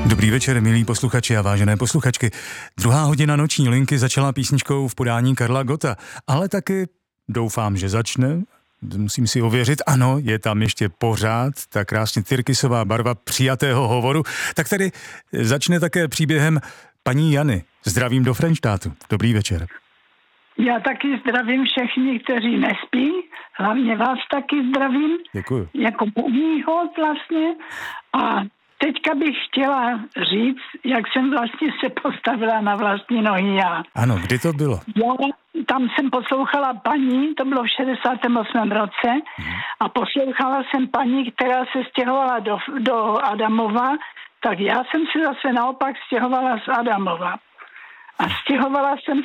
Dobrý večer, milí posluchači a vážené posluchačky. Druhá hodina noční linky začala písničkou v podání Karla Gotta, ale taky doufám, že začne. Musím si ověřit, ano, je tam ještě pořád ta krásně tyrkysová barva přijatého hovoru. Tak tady začne také příběhem paní Jany. Zdravím do Frenštátu. Dobrý večer. Já taky zdravím všechny, kteří nespí. Hlavně vás taky zdravím. Děkuji. Jako první host vlastně. A teďka bych chtěla říct, jak jsem vlastně se postavila na vlastní nohy já. Ano, kdy to bylo? Tam jsem poslouchala paní, to bylo v 68. roce, a poslouchala jsem paní, která se stěhovala do Adamova, tak já jsem se zase naopak stěhovala z Adamova. A stěhovala jsem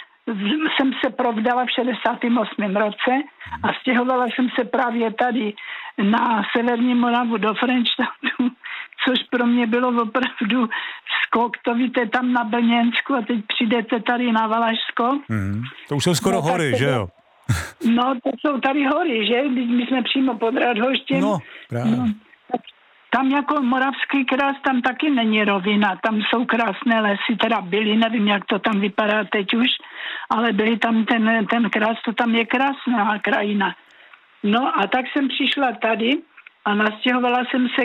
se provdala v 68. roce a stěhovala jsem se právě tady na Severní Moravu do Frenštátu, což pro mě bylo opravdu skok. To víte, tam na Brněnsku a teď přijdete tady na Valašsko. To už jsou skoro hory, že jo? No, to jsou tady hory, že? My jsme přímo pod Radhoštěm. No, právě. No, tam jako Moravský krás, tam taky není rovina, tam jsou krásné lesy, teda byly, nevím, jak to tam vypadá teď už, ale byly tam ten krás, to tam je krásná krajina. No a tak jsem přišla tady a nastěhovala jsem se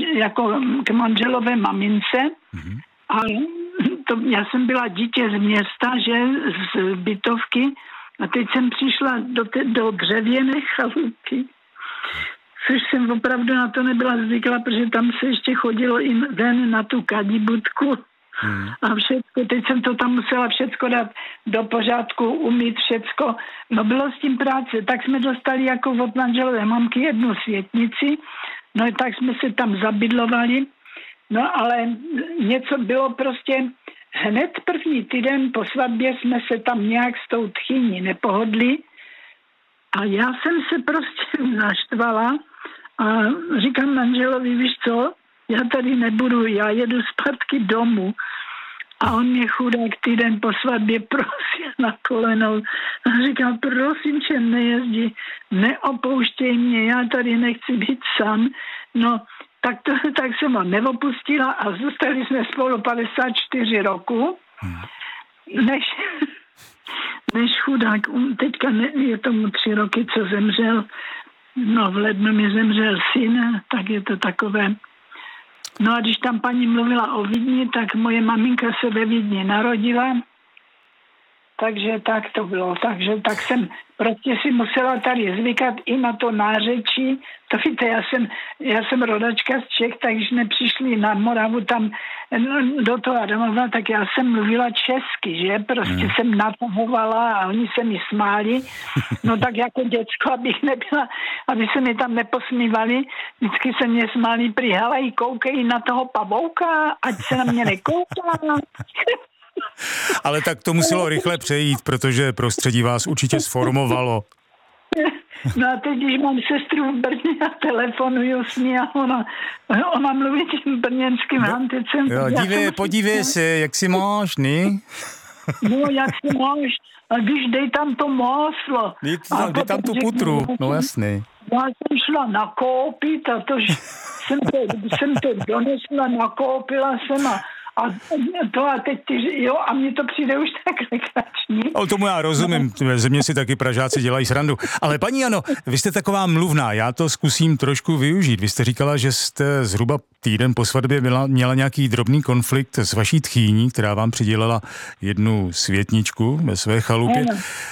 k manželové mamince a já jsem byla dítě z města, že z bytovky, a teď jsem přišla do dřevěné chalupy, což jsem opravdu na to nebyla zvyklá, protože tam se ještě chodilo i ven na tu kadibudku a všecko. Teď jsem to tam musela všecko dát do pořádku, umýt všecko. No bylo s tím práce. Tak jsme dostali jako od manželové mamky jednu světnici, no i tak jsme se tam zabydlovali. No ale něco bylo prostě hned první týden po svatbě jsme se tam nějak s tou tchýní nepohodli a já jsem se prostě naštvala a říkám manželovi, víš co, já tady nebudu, já jedu zpátky domů. A on mě chudák týden po svatbě prosil na kolenou. A říkal, prosím tě, nejezdí, neopouštěj mě, já tady nechci být sám. No, tak jsem ho neopustila a zůstali jsme spolu 54 roku, než chudák, teďka je tomu 3 roky, co zemřel. No, v lednu mi zemřel syn, tak je to takové. No a když tam paní mluvila o Vídni, tak moje maminka se ve Vídni narodila, takže tak to bylo. Takže tak jsem prostě si musela tady zvykat i na to nářečí. To víte, já jsem rodačka z Čech, takže jsme přišli na Moravu tam do toho Adamova, tak já jsem mluvila česky, že? Prostě jsem natahovala a oni se mi smáli. No tak jako děcko, aby se mi tam neposmívali, vždycky se mě smáli, přihalají, koukají na toho pavouka, ať se na mě nekouká. Ale tak to muselo rychle přejít, protože prostředí vás určitě sformovalo. No a teď, když mám sestru v Brně a telefonuju s ní a ona mluví tím brněnským hantecem. Jo, podívej se, jak si máš, ne? No, jak si máš? A když dej tam to máslo. Dej tam tu putru, no jasný. Já jsem šla nakoupit a jsem to donesla, nakoupila jsem a teď a mně to přijde už tak legrační. O tomu já rozumím, ze mě si taky Pražáci dělají srandu. Ale paní Jano, vy jste taková mluvná, já to zkusím trošku využít. Vy jste říkala, že jste zhruba týden po svatbě měla nějaký drobný konflikt s vaší tchýní, která vám přidělala jednu světničku ve své chalupě.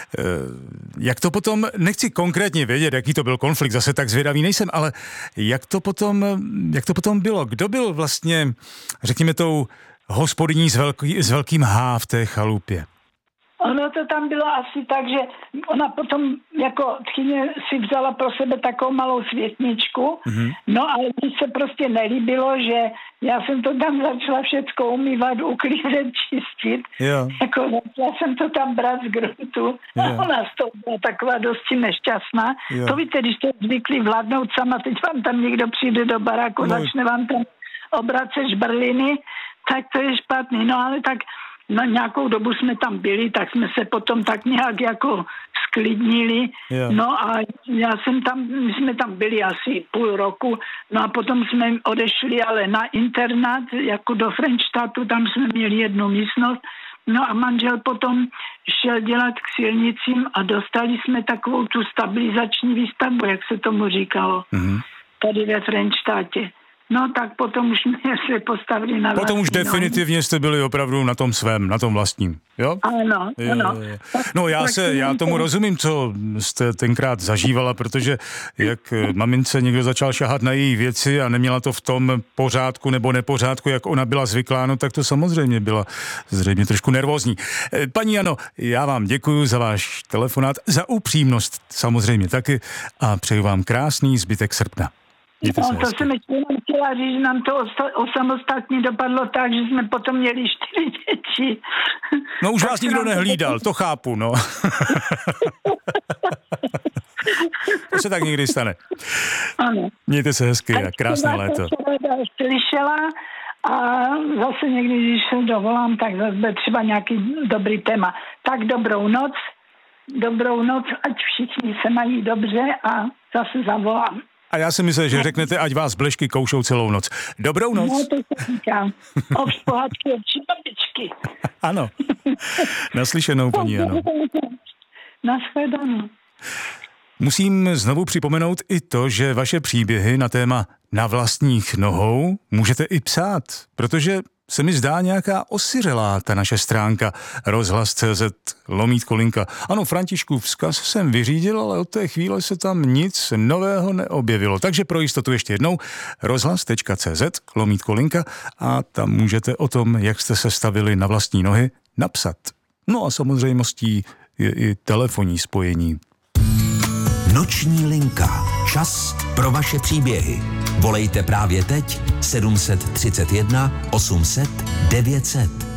Jak to potom, nechci konkrétně vědět, jaký to byl konflikt, zase tak zvědavý nejsem, ale jak to potom bylo? Kdo byl vlastně, řekněme, tou hospodyní s velkým H v té chalupě? Ono to tam bylo asi tak, že ona potom jako tchyně si vzala pro sebe takovou malou světničku, no ale mi se prostě nelíbilo, že já jsem to tam začala všecko umývat, uklízet, čistit. Jo. Jako začala jsem to tam brát z gruntu a ona z toho byla taková dosti nešťastná. Jo. To víte, když jste zvyklí vládnout sama, teď vám tam někdo přijde do baráku, začne vám tam obracet žbrliny, tak to je špatný. No ale tak na nějakou dobu jsme tam byli, tak jsme se potom tak nějak jako sklidnili. Yeah. No a my jsme tam byli asi půl roku, no a potom jsme odešli ale na internát, jako do Frenštatu, tam jsme měli jednu místnost. No a manžel potom šel dělat k silnicím a dostali jsme takovou tu stabilizační výstavbu, jak se tomu říkalo, tady ve Frenštátě. No tak potom už jsme se postavili na Potom už definitivně jste byli opravdu na tom svém, na tom vlastním, jo? Ano, ano. No já tomu rozumím, co jste tenkrát zažívala, protože jak mamince někdo začal šahat na její věci a neměla to v tom pořádku nebo nepořádku, jak ona byla zvyklá, no tak to samozřejmě byla zřejmě trošku nervózní. Paní Jano, já vám děkuji za váš telefonát, za upřímnost samozřejmě taky a přeju vám krásný zbytek srpna. No, to jsem ještě chtěla říct, že nám to osamostatně dopadlo tak, že jsme potom měli 4 děti. No už vás nikdo nehlídal, to chápu, no. To se tak někdy stane. Ano. Mějte se hezky a krásné léto. Slyšela a zase někdy, když se dovolám, tak zase bude třeba nějaký dobrý téma. Tak dobrou noc, ať všichni se mají dobře a zase zavolám. A já si myslím, že řeknete, ať vás blešky koušou celou noc. Dobrou noc. No, to se říkám. Ovš pohádky, ovči babičky. Ano. Naslyšenou, paní Jano. Nashledanou. Musím znovu připomenout i to, že vaše příběhy na téma Na vlastních nohou můžete i psát, protože se mi zdá nějaká osiřelá ta naše stránka rozhlas.cz/Linka. Ano, Františku, vzkaz jsem vyřídil, ale od té chvíle se tam nic nového neobjevilo. Takže pro jistotu ještě jednou rozhlas.cz/Linka a tam můžete o tom, jak jste se stavili na vlastní nohy, napsat. No a samozřejmostí je i telefonní spojení. Noční linka. Čas pro vaše příběhy. Volejte právě teď 731 800 900.